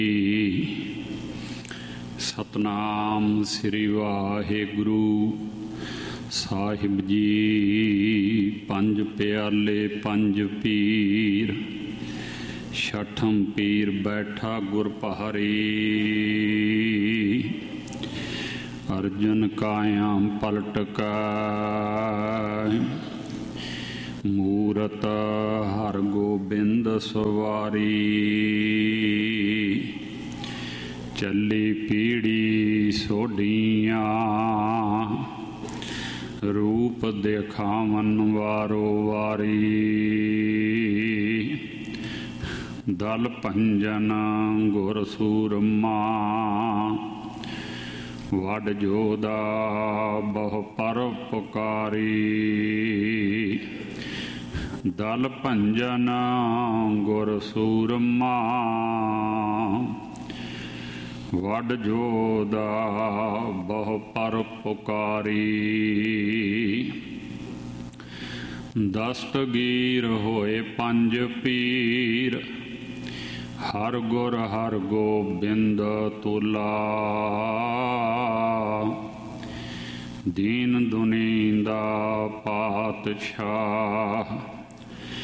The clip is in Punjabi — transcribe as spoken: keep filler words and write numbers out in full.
ਸਤਨਾਮ ਸ੍ਰੀ ਵਾਹਿਗੁਰੂ ਸਾਹਿਬ ਜੀ। ਪੰਜ ਪਿਆਲੇ ਪੰਜ ਪੀਰ, ਛਠਮ ਪੀਰ ਬੈਠਾ ਗੁਰ ਪਹਾਰੀ। ਅਰਜਨ ਕਾਇਆਮ ਪਲਟ ਕੈ, ਮੂਰਤ ਹਰ ਗੋਬਿੰਦ ਸਵਾਰੀ। ਚੱਲੀ ਪੀੜੀ ਸੋਢੀਆਂ, ਰੂਪ ਦਿਖਾਵਨ ਵਾਰੋ ਵਾਰੀ। ਦਲ ਭੰਜਨ ਗੁਰ ਸੂਰਮਾ, ਵੱਡ ਜੋਧਾ ਬਹੁ ਪਰਉਪਕਾਰੀ। ਦਲ ਭੰਜਨ ਗੁਰ ਸੂਰਮਾ, ਵੱਡ ਜੋਧਾ ਬਹੁ ਪਰਉਪਕਾਰੀ। ਦਸਤਗੀਰ ਹੋਏ ਪੰਜ ਪੀਰ, ਹਰ ਗੁਰ ਹਰ ਗੋਬਿੰਦ ਤੁਲਾ। ਦੀਨ ਦੁਨੀ ਦਾ ਪਾਤਸ਼ਾਹ,